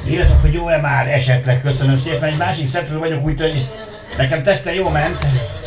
Írjatok, hogy jó-e már esetleg, köszönöm szépen. Egy másik szereplő vagyok, úgyhogy nekem teszten jó ment.